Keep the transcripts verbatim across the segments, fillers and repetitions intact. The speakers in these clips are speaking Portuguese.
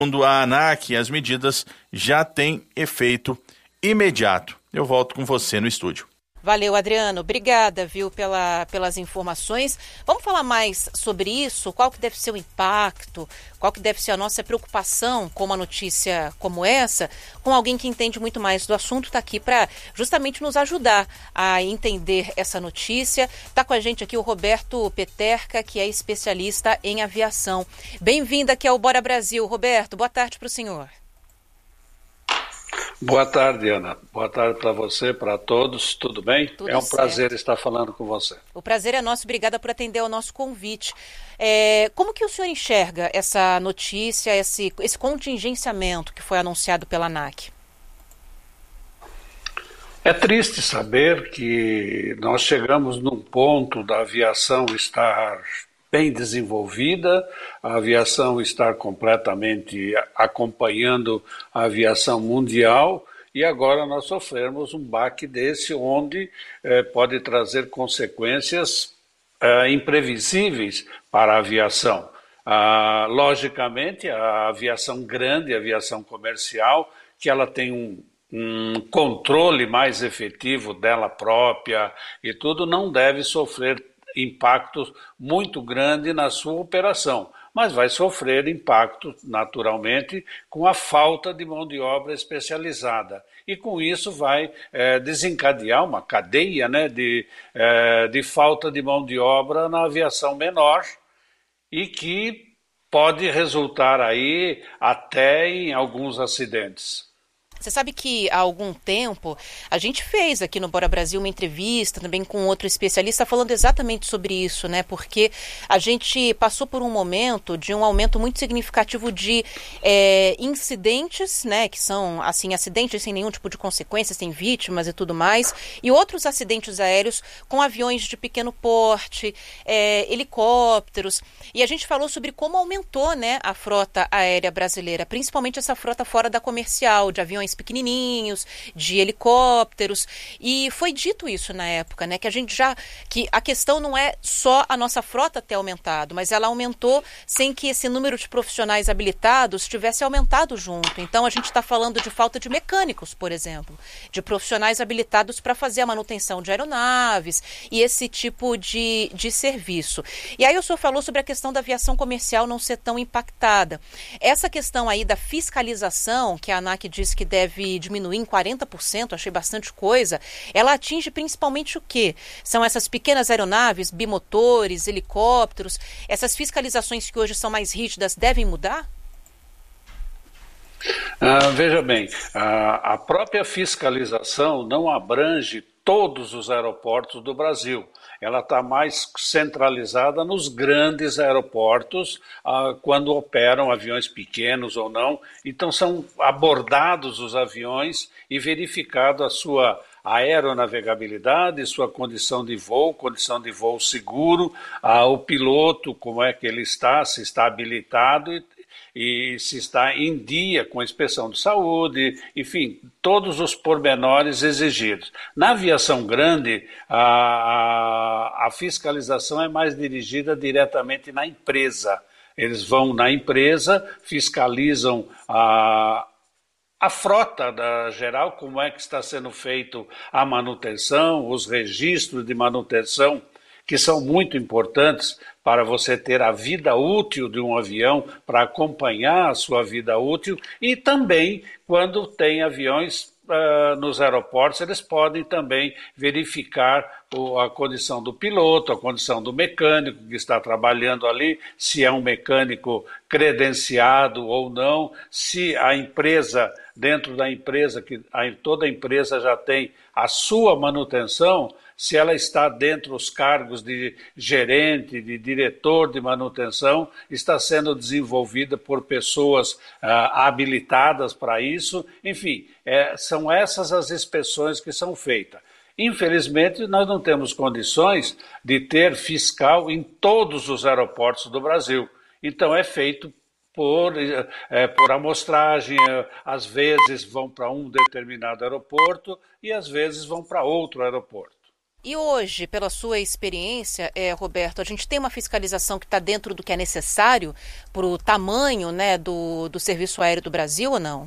Segundo a ANAC, as medidas já têm efeito imediato. Eu volto com você no estúdio. Valeu, Adriano. Obrigada, viu, pela, pelas informações. Vamos falar mais sobre isso? Qual que deve ser o impacto? Qual que deve ser a nossa preocupação com uma notícia como essa? Com alguém que entende muito mais do assunto, está aqui para justamente nos ajudar a entender essa notícia. Está com a gente aqui o Roberto Peterka, que é especialista em aviação. Bem-vindo aqui ao Bora Brasil. Roberto, boa tarde para o senhor. Boa tarde, Ana. Boa tarde para você, para todos. Tudo bem? Tudo é um certo. prazer estar falando com você. O prazer é nosso. Obrigada por atender ao nosso convite. É, como que o senhor enxerga essa notícia, esse, esse contingenciamento que foi anunciado pela ANAC? É triste saber que nós chegamos num ponto da aviação estar bem desenvolvida, a aviação estar completamente acompanhando a aviação mundial e agora nós sofremos um baque desse onde eh, pode trazer consequências eh, imprevisíveis para a aviação. Ah, logicamente, a aviação grande, a aviação comercial, que ela tem um um controle mais efetivo dela própria e tudo, não deve sofrer impacto muito grande na sua operação, mas vai sofrer impacto naturalmente com a falta de mão de obra especializada e com isso vai é, desencadear uma cadeia, né, de, é, de falta de mão de obra na aviação menor e que pode resultar aí até em alguns acidentes. Você sabe que há algum tempo a gente fez aqui no Bora Brasil uma entrevista também com outro especialista falando exatamente sobre isso, né? Porque a gente passou por um momento de um aumento muito significativo de é, incidentes, né? Que são, assim, acidentes sem nenhum tipo de consequência, sem vítimas e tudo mais, e outros acidentes aéreos com aviões de pequeno porte, é, helicópteros. E a gente falou sobre como aumentou, né, a frota aérea brasileira, principalmente essa frota fora da comercial, de aviões pequenininhos, de helicópteros, e foi dito isso na época, né, que a gente já, que a questão não é só a nossa frota ter aumentado, mas ela aumentou sem que esse número de profissionais habilitados tivesse aumentado junto. Então a gente está falando de falta de mecânicos, por exemplo, de profissionais habilitados para fazer a manutenção de aeronaves e esse tipo de, de serviço. E aí o senhor falou sobre a questão da aviação comercial não ser tão impactada. Essa questão aí da fiscalização, que a ANAC disse que deve deve diminuir em quarenta por cento, achei bastante coisa, ela atinge principalmente o quê? São essas pequenas aeronaves, bimotores, helicópteros, essas fiscalizações que hoje são mais rígidas devem mudar? Ah, veja bem, a, a própria fiscalização não abrange todos os aeroportos do Brasil. Ela está mais centralizada nos grandes aeroportos, ah, quando operam aviões pequenos ou não. Então são abordados os aviões e verificado a sua aeronavegabilidade, sua condição de voo, condição de voo seguro, ah, o piloto, como é que ele está, se está habilitado e e se está em dia com a inspeção de saúde, enfim, todos os pormenores exigidos. Na aviação grande, a, a, a fiscalização é mais dirigida diretamente na empresa. Eles vão na empresa, fiscalizam a, a frota da geral, como é que está sendo feito a manutenção, os registros de manutenção, que são muito importantes para você ter a vida útil de um avião, para acompanhar a sua vida útil, e também quando tem aviões uh, nos aeroportos, eles podem também verificar o, a condição do piloto, a condição do mecânico que está trabalhando ali, se é um mecânico credenciado ou não, se a empresa, dentro da empresa, que a, toda empresa já tem a sua manutenção, se ela está dentro dos cargos de gerente, de diretor de manutenção, está sendo desenvolvida por pessoas ah, habilitadas para isso. Enfim, é, são essas as inspeções que são feitas. Infelizmente, nós não temos condições de ter fiscal em todos os aeroportos do Brasil. Então, é feito por, é, por amostragem, às vezes vão para um determinado aeroporto e às vezes vão para outro aeroporto. E hoje, pela sua experiência, é, Roberto, a gente tem uma fiscalização que está dentro do que é necessário para o tamanho, né, do, do serviço aéreo do Brasil ou não?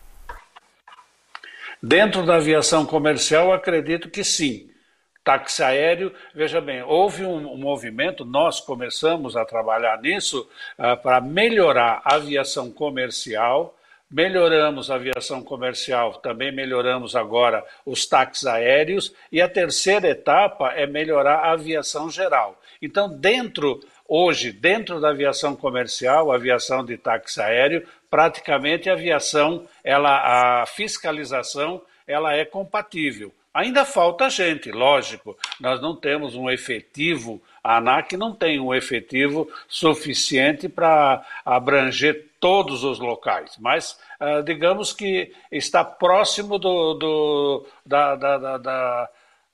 Dentro da aviação comercial, acredito que sim. Táxi aéreo, veja bem, houve um, um movimento, nós começamos a trabalhar nisso uh, para melhorar a aviação comercial. Melhoramos a aviação comercial, também melhoramos agora os táxis aéreos e a terceira etapa é melhorar a aviação geral. Então, dentro, hoje, dentro da aviação comercial, a aviação de táxi aéreo, praticamente a aviação, ela, a fiscalização, ela é compatível. Ainda falta gente, lógico, nós não temos um efetivo, a ANAC não tem um efetivo suficiente para abranger todos os locais, mas uh, digamos que está próximo do, do, da, da, da, da,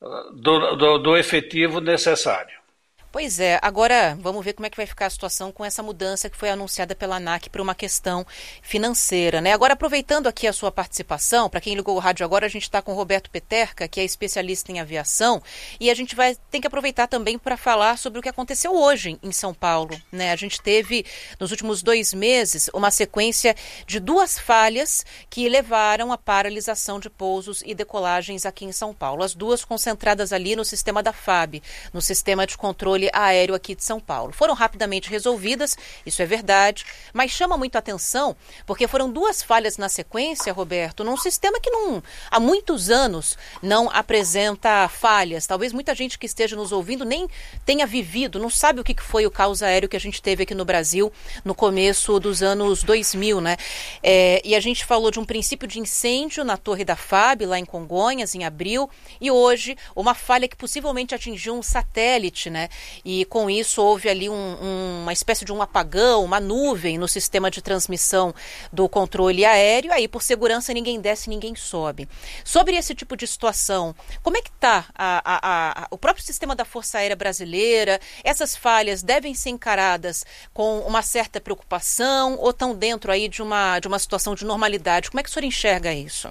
do, do, do efetivo necessário. Pois é, agora vamos ver como é que vai ficar a situação com essa mudança que foi anunciada pela ANAC por uma questão financeira, né? Agora, aproveitando aqui a sua participação, para quem ligou o rádio agora, a gente está com o Roberto Peterka, que é especialista em aviação, e a gente vai ter que aproveitar também para falar sobre o que aconteceu hoje em São Paulo, né? A gente teve, nos últimos dois meses, uma sequência de duas falhas que levaram à paralisação de pousos e decolagens aqui em São Paulo, as duas concentradas ali no sistema da F A B, no sistema de controle aéreo aqui de São Paulo. Foram rapidamente resolvidas, isso é verdade, mas chama muito a atenção porque foram duas falhas na sequência, Roberto, num sistema que não, há muitos anos não apresenta falhas. Talvez muita gente que esteja nos ouvindo nem tenha vivido, não sabe o que foi o caos aéreo que a gente teve aqui no Brasil no começo dos anos dois mil, né? É, e a gente falou de um princípio de incêndio na torre da F A B, lá em Congonhas, em abril, e hoje uma falha que possivelmente atingiu um satélite, né? E com isso houve ali um, um, uma espécie de um apagão, uma nuvem no sistema de transmissão do controle aéreo. Aí, por segurança, ninguém desce, ninguém sobe. Sobre esse tipo de situação, como é que está o próprio sistema da Força Aérea Brasileira? Essas falhas devem ser encaradas com uma certa preocupação ou estão dentro aí de uma, de uma situação de normalidade? Como é que o senhor enxerga isso?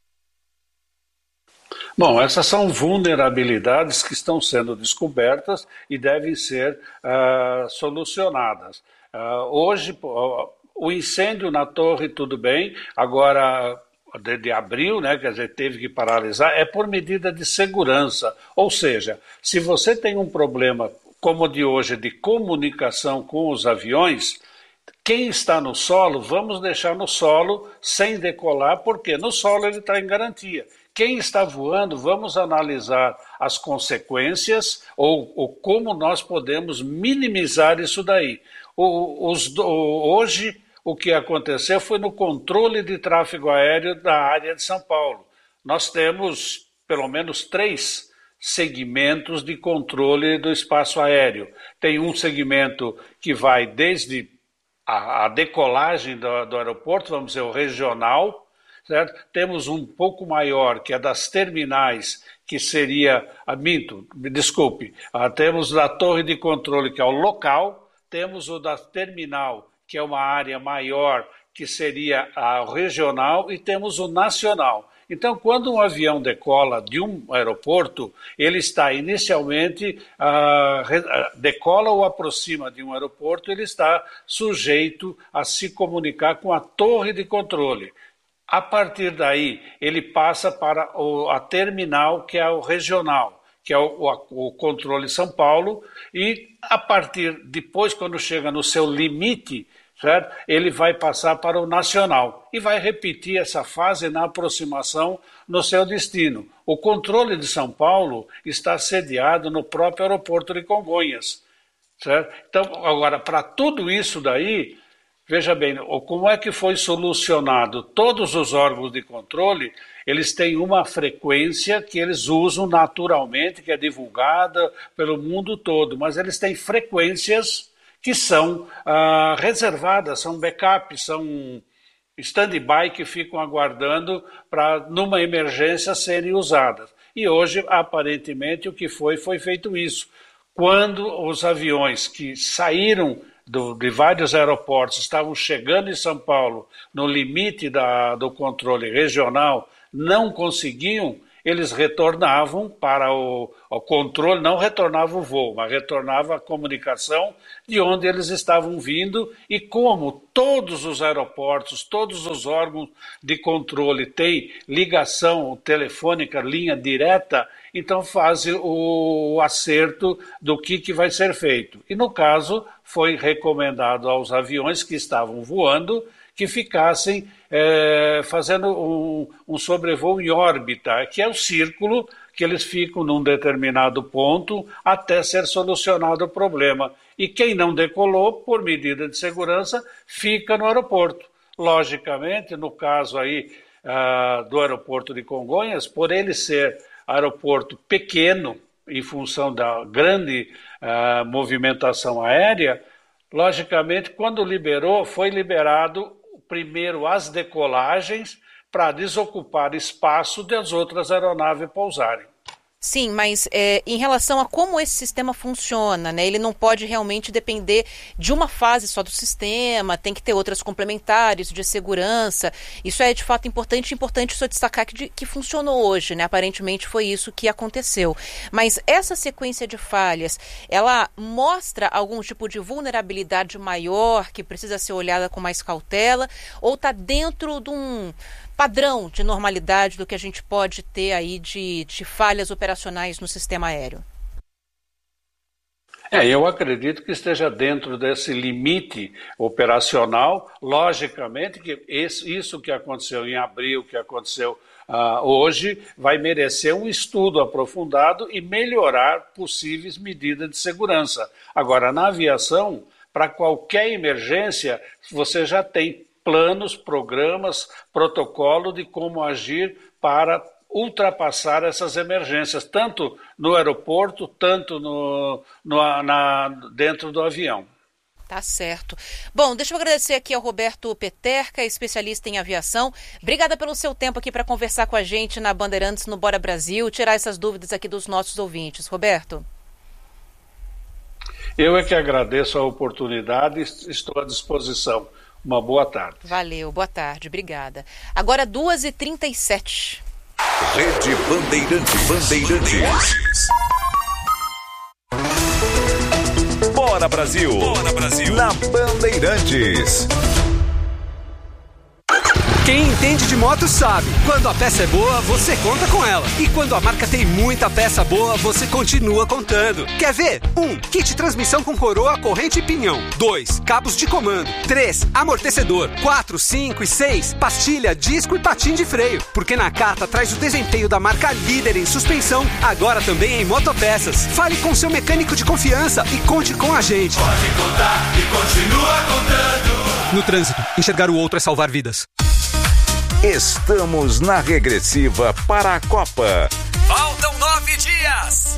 Bom, essas são vulnerabilidades que estão sendo descobertas e devem ser uh, solucionadas. Uh, hoje, uh, o incêndio na torre, tudo bem, agora, de, de abril, né, quer dizer, teve que paralisar, é por medida de segurança. Ou seja, se você tem um problema como o de hoje, de comunicação com os aviões, quem está no solo, vamos deixar no solo sem decolar, porque no solo ele está em garantia. Quem está voando, vamos analisar as consequências ou, ou como nós podemos minimizar isso daí. O, os, o, hoje, o que aconteceu foi no controle de tráfego aéreo da área de São Paulo. Nós temos pelo menos três segmentos de controle do espaço aéreo. Tem um segmento que vai desde a, a decolagem do, do aeroporto, vamos dizer, o regional, certo? Temos um pouco maior, que é das terminais, que seria, ah, minto, desculpe, ah, temos a torre de controle, que é o local, temos o da terminal, que é uma área maior, que seria a regional, e temos o nacional. Então, quando um avião decola de um aeroporto, ele está inicialmente, ah, decola ou aproxima de um aeroporto, ele está sujeito a se comunicar com a torre de controle. A partir daí, ele passa para o, a terminal, que é o regional, que é o, o, o controle São Paulo, e a partir, depois, quando chega no seu limite, certo? Ele vai passar para o nacional e vai repetir essa fase na aproximação no seu destino. O controle de São Paulo está sediado no próprio aeroporto de Congonhas, certo? Então, agora, para tudo isso daí, veja bem, como é que foi solucionado? Todos os órgãos de controle, eles têm uma frequência que eles usam naturalmente, que é divulgada pelo mundo todo, mas eles têm frequências que são ah, reservadas, são backups, são stand-by que ficam aguardando para, numa emergência, serem usadas. E hoje, aparentemente, o que foi, foi feito isso. Quando os aviões que saíram Do, de vários aeroportos estavam chegando em São Paulo no limite da, do controle regional, não conseguiam, eles retornavam para o, o controle, não retornava o voo, mas retornava a comunicação de onde eles estavam vindo, e como todos os aeroportos, todos os órgãos de controle têm ligação telefônica, linha direta, então faz o, o acerto do que, que vai ser feito. E no caso, foi recomendado aos aviões que estavam voando que ficassem é, fazendo um, um sobrevoo em órbita, que é o círculo que eles ficam num determinado ponto até ser solucionado o problema. E quem não decolou, por medida de segurança, fica no aeroporto. Logicamente, no caso aí ah, do aeroporto de Congonhas, por ele ser aeroporto pequeno, em função da grande ah, movimentação aérea, logicamente, quando liberou, foi liberado primeiro as decolagens para desocupar espaço das outras aeronaves pousarem. Sim, mas é, em relação a como esse sistema funciona, né? Ele não pode realmente depender de uma fase só do sistema, tem que ter outras complementares de segurança. Isso é de fato importante, importante só destacar que, de, que funcionou hoje, né? Aparentemente foi isso que aconteceu. Mas essa sequência de falhas, ela mostra algum tipo de vulnerabilidade maior que precisa ser olhada com mais cautela, ou está dentro de um padrão de normalidade do que a gente pode ter aí de, de falhas operacionais no sistema aéreo? É, eu acredito que esteja dentro desse limite operacional. Logicamente que esse, isso que aconteceu em abril, que aconteceu uh, hoje, vai merecer um estudo aprofundado e melhorar possíveis medidas de segurança. Agora, na aviação, para qualquer emergência, você já tem planos, programas, protocolo de como agir para ultrapassar essas emergências, tanto no aeroporto, tanto no, no, na, dentro do avião. Tá certo. Bom, deixa eu agradecer aqui ao Roberto Peterka, especialista em aviação. Obrigada pelo seu tempo aqui para conversar com a gente na Bandeirantes no Bora Brasil, tirar essas dúvidas aqui dos nossos ouvintes. Roberto. Eu é que agradeço a oportunidade e estou à disposição. Uma boa tarde. Valeu, boa tarde, obrigada. Agora duas e trinta e sete. Rede Bandeirantes. Bandeirantes. Bora Brasil. Bora Brasil. Na Bandeirantes. Quem entende de moto sabe, quando a peça é boa, você conta com ela. E quando a marca tem muita peça boa, você continua contando. Quer ver? um. Kit transmissão com coroa, corrente e pinhão. dois. Cabos de comando. três. Amortecedor. quatro, cinco e seis. Pastilha, disco e patim de freio. Porque Nakata traz o desempenho da marca líder em suspensão, agora também em motopeças. Fale com seu mecânico de confiança e conte com a gente. Pode contar e continua contando. No trânsito, enxergar o outro é salvar vidas. Estamos na regressiva para a Copa. Faltam nove dias.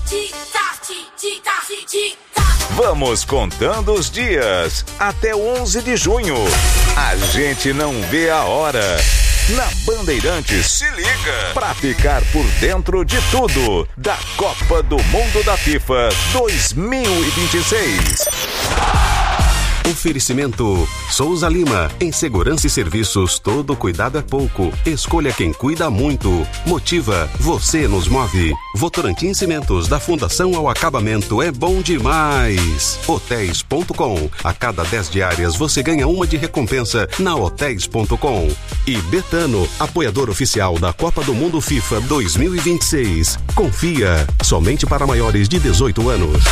Vamos contando os dias até onze de junho. A gente não vê a hora. Na Bandeirantes, se liga pra ficar por dentro de tudo da Copa do Mundo da FIFA dois mil e vinte e seis. Oferecimento Souza Lima. Em segurança e serviços, todo cuidado é pouco. Escolha quem cuida muito. Motiva, você nos move. Votorantim Cimentos, da fundação ao acabamento, é bom demais. Hotéis ponto com. A cada dez diárias você ganha uma de recompensa na hotéis ponto com. E Betano, apoiador oficial da Copa do Mundo FIFA dois mil e vinte e seis. Confia, somente para maiores de dezoito anos.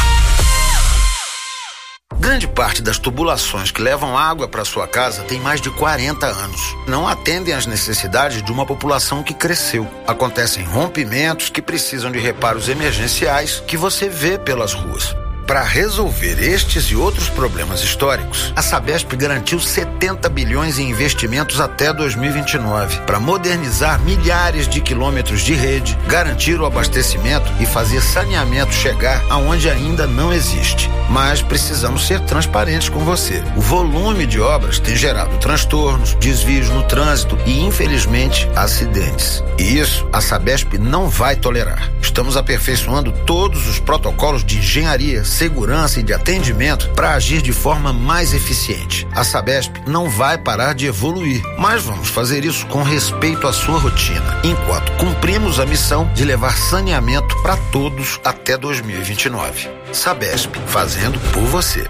Grande parte das tubulações que levam água para sua casa tem mais de quarenta anos. Não atendem às necessidades de uma população que cresceu. Acontecem rompimentos que precisam de reparos emergenciais que você vê pelas ruas. Para resolver estes e outros problemas históricos, a Sabesp garantiu setenta bilhões em investimentos até dois mil e vinte e nove para modernizar milhares de quilômetros de rede, garantir o abastecimento e fazer saneamento chegar aonde ainda não existe. Mas precisamos ser transparentes com você. O volume de obras tem gerado transtornos, desvios no trânsito e, infelizmente, acidentes. E isso a Sabesp não vai tolerar. Estamos aperfeiçoando todos os protocolos de engenharia, segurança e de atendimento para agir de forma mais eficiente. A Sabesp não vai parar de evoluir, mas vamos fazer isso com respeito à sua rotina, enquanto cumprimos a missão de levar saneamento para todos até dois mil e vinte e nove. Sabesp, fazendo por você.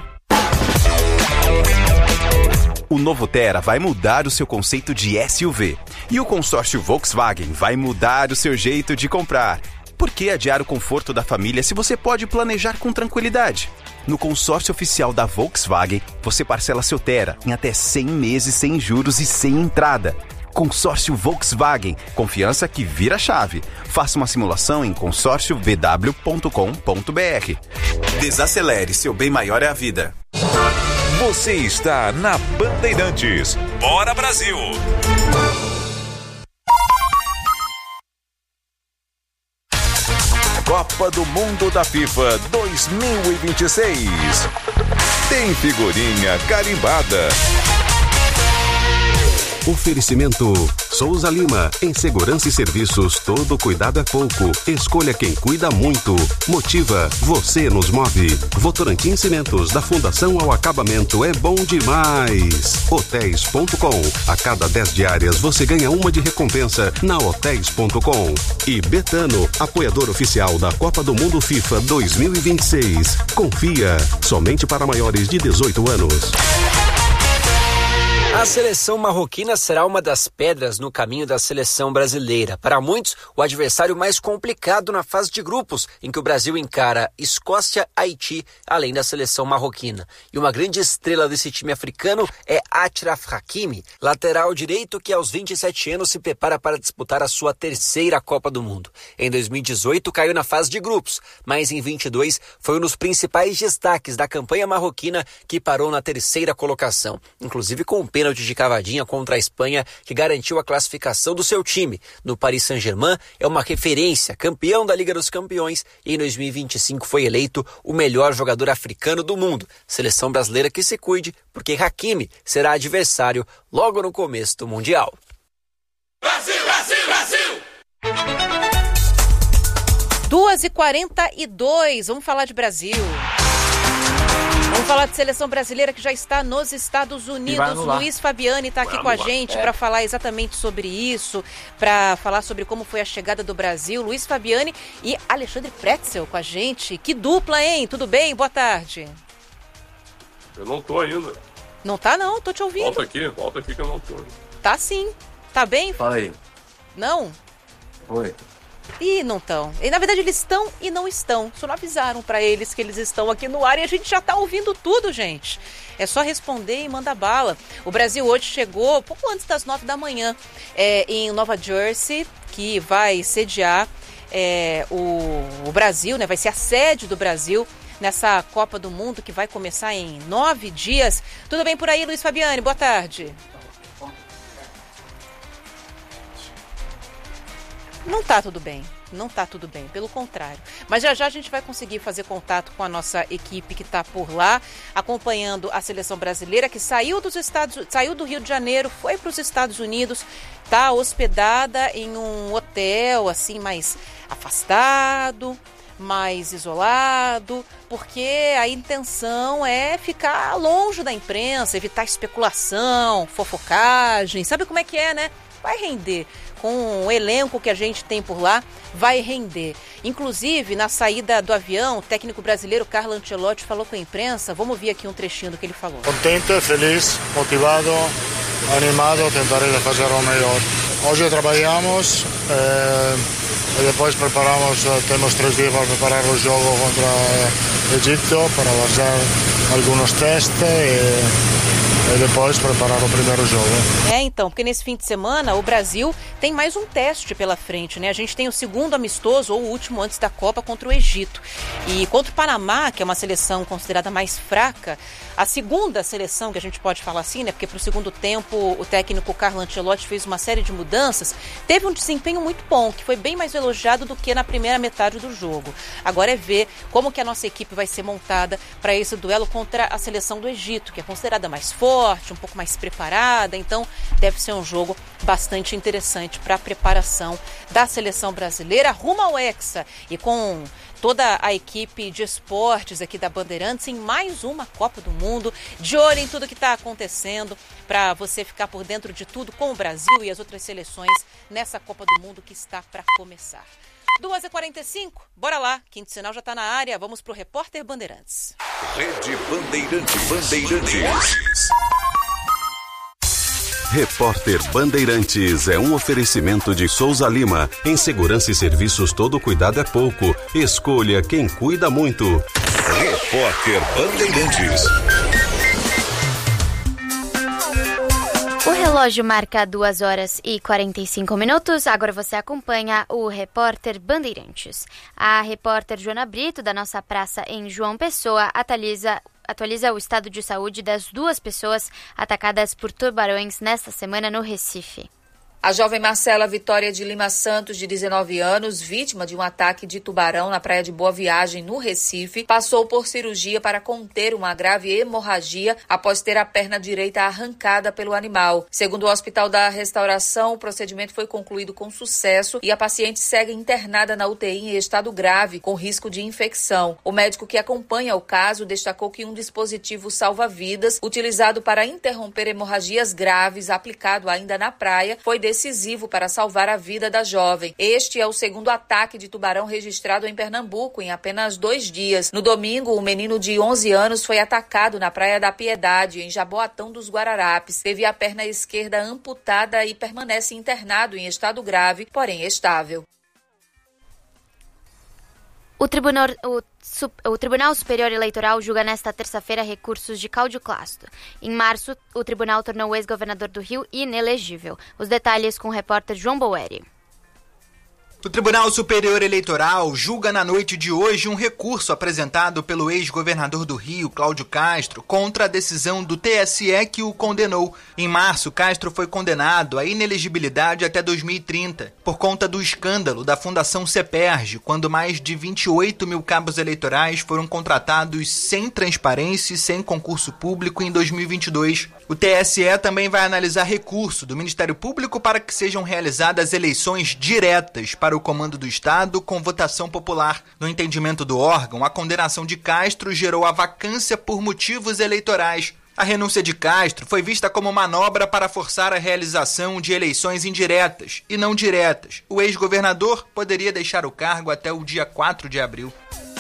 O novo Tera vai mudar o seu conceito de S U V. E o consórcio Volkswagen vai mudar o seu jeito de comprar. Por que adiar o conforto da família se você pode planejar com tranquilidade? No consórcio oficial da Volkswagen, você parcela seu Tera em até cem meses sem juros e sem entrada. Consórcio Volkswagen, confiança que vira chave. Faça uma simulação em consórcio v w ponto com ponto b r. Desacelere, seu bem maior é a vida. Você está na Bandeirantes. Bora Brasil! Copa do Mundo da FIFA dois mil e vinte e seis. Tem figurinha carimbada. Oferecimento Souza Lima. Em segurança e serviços, todo cuidado é pouco. Escolha quem cuida muito. Motiva, você nos move. Votorantim Cimentos, da Fundação ao Acabamento, é bom demais. Hotéis ponto com. A cada dez diárias você ganha uma de recompensa na hotéis ponto com. E Betano, apoiador oficial da Copa do Mundo FIFA dois mil e vinte e seis. Confia, somente para maiores de dezoito anos. A seleção marroquina será uma das pedras no caminho da seleção brasileira. Para muitos, o adversário mais complicado na fase de grupos, em que o Brasil encara Escócia, Haiti, além da seleção marroquina. E uma grande estrela desse time africano é Achraf Hakimi, lateral direito que aos vinte e sete anos se prepara para disputar a sua terceira Copa do Mundo. Em dois mil e dezoito caiu na fase de grupos, mas em vinte e dois foi um dos principais destaques da campanha marroquina, que parou na terceira colocação, inclusive com o pênalti de cavadinha contra a Espanha, que garantiu a classificação do seu time. No Paris Saint-Germain, é uma referência, campeão da Liga dos Campeões, e em dois mil e vinte e cinco foi eleito o melhor jogador africano do mundo. Seleção brasileira que se cuide, porque Hakimi será adversário logo no começo do Mundial. Brasil, Brasil, Brasil! duas e quarenta e dois, vamos falar de Brasil. Vamos falar de seleção brasileira que já está nos Estados Unidos. Luiz Fabiani está aqui com a gente para falar exatamente sobre isso, para falar sobre como foi a chegada do Brasil. Luiz Fabiani e Alexandre Pretzel com a gente. Que dupla, hein? Tudo bem? Boa tarde. Eu não tô ainda. Não tá não, tô te ouvindo. Volta aqui, volta aqui que eu não tô. Tá sim. Tá bem? Fala aí. Não? Oi. Ih, não estão. E na verdade eles estão e não estão. Só não avisaram para eles que eles estão aqui no ar e a gente já tá ouvindo tudo, gente. É só responder e manda bala. O Brasil hoje chegou pouco antes das nove da manhã é, em Nova Jersey, que vai sediar é, o, o Brasil, né? Vai ser a sede do Brasil nessa Copa do Mundo que vai começar em nove dias. Tudo bem por aí, Luiz Fabiani? Boa tarde. Não tá tudo bem, não tá tudo bem, pelo contrário. Mas já já a gente vai conseguir fazer contato com a nossa equipe que está por lá, acompanhando a seleção brasileira que saiu dos Estados, saiu do Rio de Janeiro, foi para os Estados Unidos, está hospedada em um hotel assim mais afastado, mais isolado, porque a intenção é ficar longe da imprensa, evitar especulação, fofocagem, sabe como é que é, né? Vai render. Com o elenco que a gente tem por lá, vai render. Inclusive, na saída do avião, o técnico brasileiro Carlo Ancelotti falou com a imprensa. Vamos ouvir aqui um trechinho do que ele falou. Contento, feliz, motivado, animado, tentarei de fazer o melhor. Hoje trabalhamos eh, e depois preparamos, temos três dias para preparar o jogo contra o Egito, para fazer alguns testes e... E depois preparar o primeiro jogo. É, então, porque nesse fim de semana o Brasil tem mais um teste pela frente, né? A gente tem o segundo amistoso, ou o último antes da Copa, contra o Egito. E contra o Panamá, que é uma seleção considerada mais fraca, a segunda seleção, que a gente pode falar assim, né? Porque para o segundo tempo o técnico Carlo Ancelotti fez uma série de mudanças, teve um desempenho muito bom, que foi bem mais elogiado do que na primeira metade do jogo. Agora é ver como que a nossa equipe vai ser montada para esse duelo contra a seleção do Egito, que é considerada mais forte, um pouco mais preparada, então deve ser um jogo bastante interessante para a preparação da seleção brasileira rumo ao Hexa e com toda a equipe de esportes aqui da Bandeirantes em mais uma Copa do Mundo, de olho em tudo que está acontecendo, para você ficar por dentro de tudo com o Brasil e as outras seleções nessa Copa do Mundo que está para começar. duas e quarenta e cinco, bora lá, Quinto Sinal já está na área, vamos pro Repórter Bandeirantes. Rede Bandeirantes. Bandeirantes. Repórter Bandeirantes é um oferecimento de Souza Lima. Em segurança e serviços, todo cuidado é pouco. Escolha quem cuida muito. Repórter Bandeirantes. O relógio marca duas horas e quarenta e cinco minutos. Agora você acompanha o Repórter Bandeirantes. A repórter Joana Brito, da nossa praça em João Pessoa, atualiza atualiza o estado de saúde das duas pessoas atacadas por tubarões nesta semana no Recife. A jovem Marcela Vitória de Lima Santos, de dezenove anos, vítima de um ataque de tubarão na praia de Boa Viagem, no Recife, passou por cirurgia para conter uma grave hemorragia após ter a perna direita arrancada pelo animal. Segundo o Hospital da Restauração, o procedimento foi concluído com sucesso e a paciente segue internada na U T I em estado grave, com risco de infecção. O médico que acompanha o caso destacou que um dispositivo salva-vidas, utilizado para interromper hemorragias graves, aplicado ainda na praia, foi decisivo para salvar a vida da jovem. Este é o segundo ataque de tubarão registrado em Pernambuco em apenas dois dias. No domingo, um menino de onze anos foi atacado na Praia da Piedade, em Jaboatão dos Guararapes. Teve a perna esquerda amputada e permanece internado em estado grave, porém estável. O Tribunal, o, o Tribunal Superior Eleitoral julga nesta terça-feira recursos de Cláudio Castro. Em março, o tribunal tornou o ex-governador do Rio inelegível. Os detalhes com o repórter João Boeri. O Tribunal Superior Eleitoral julga na noite de hoje um recurso apresentado pelo ex-governador do Rio, Cláudio Castro, contra a decisão do T S E que o condenou. Em março, Castro foi condenado à inelegibilidade até dois mil e trinta, por conta do escândalo da Fundação CEPERJ, quando mais de vinte e oito mil cabos eleitorais foram contratados sem transparência e sem concurso público em dois mil e vinte e dois. O T S E também vai analisar recurso do Ministério Público para que sejam realizadas eleições diretas para o comando do Estado com votação popular. No entendimento do órgão, a condenação de Castro gerou a vacância por motivos eleitorais. A renúncia de Castro foi vista como manobra para forçar a realização de eleições indiretas e não diretas. O ex-governador poderia deixar o cargo até o dia quatro de abril.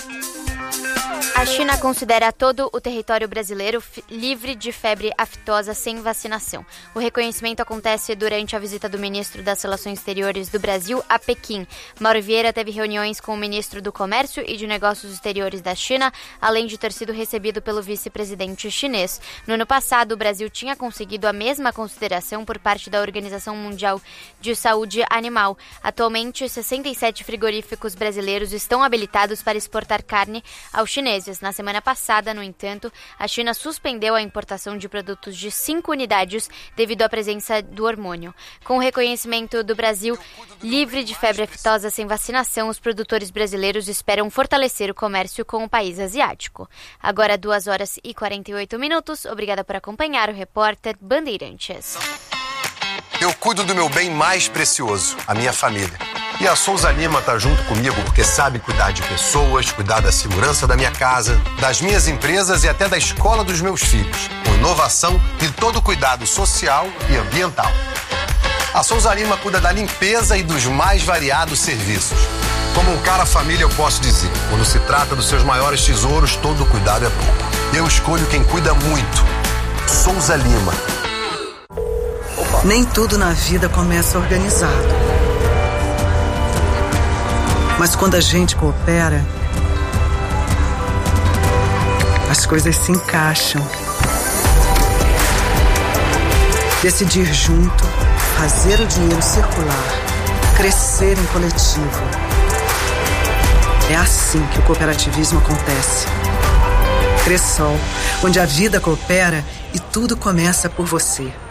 A China considera todo o território brasileiro livre de febre aftosa sem vacinação. O reconhecimento acontece durante a visita do ministro das Relações Exteriores do Brasil a Pequim. Mauro Vieira teve reuniões com o ministro do Comércio e de Negócios Exteriores da China, além de ter sido recebido pelo vice-presidente chinês. No ano passado, o Brasil tinha conseguido a mesma consideração por parte da Organização Mundial de Saúde Animal. Atualmente, sessenta e sete frigoríficos brasileiros estão habilitados para exportar carne aos chineses. Na semana passada, no entanto, a China suspendeu a importação de produtos de cinco unidades devido à presença do hormônio. Com o reconhecimento do Brasil livre de febre aftosa sem vacinação, os produtores brasileiros esperam fortalecer o comércio com o país asiático. Agora, duas horas e quarenta e oito minutos. Obrigada por acompanhar o Repórter Bandeirantes. Eu cuido do meu bem mais precioso, a minha família. E a Souza Lima tá junto comigo porque sabe cuidar de pessoas, cuidar da segurança da minha casa, das minhas empresas e até da escola dos meus filhos, com inovação e todo cuidado social e ambiental. A Souza Lima cuida da limpeza e dos mais variados serviços. Como um cara família, eu posso dizer, quando se trata dos seus maiores tesouros, todo cuidado é pouco. Eu escolho quem cuida muito. Souza Lima. Nem tudo na vida começa organizado. Mas quando a gente coopera, as coisas se encaixam. Decidir junto, fazer o dinheiro circular, crescer em coletivo. É assim que o cooperativismo acontece. Cressol, onde a vida coopera e tudo começa por você.